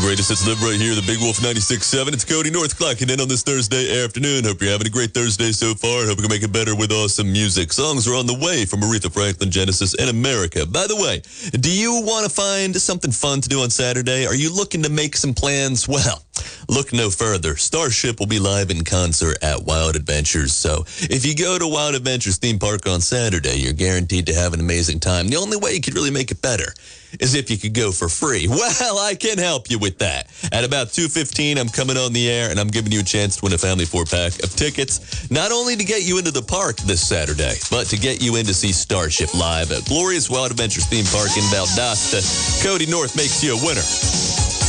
greatest hits live right here, the Big Wolf 96.7. It's Cody North clocking in on this Thursday afternoon. Hope you're having a great Thursday so far. Hope we can make it better with awesome music. Songs are on the way from Aretha Franklin, Genesis, and America. By the way, do you want to find something fun to do on Saturday? Are you looking to make some plans? Well, look no further. Starship will be live in concert at Wild Adventures. So if you go to Wild Adventures theme park on Saturday, you're guaranteed to have an amazing time. The only way you could really make it better is if you could go for free. Well, I can help you with that. At about 2:15, I'm coming on the air, and I'm giving you a chance to win a family 4-pack of tickets, not only to get you into the park this Saturday, but to get you in to see Starship live at glorious Wild Adventures theme park in Valdosta. Cody North makes you a winner.